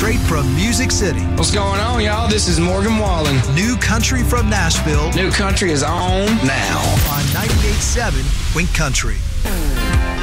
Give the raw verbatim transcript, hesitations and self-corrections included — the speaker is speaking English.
straight from Music City. What's going on, y'all? This is Morgan Wallen. New country from Nashville. New country is on now. On ninety-eight point seven Wink Country.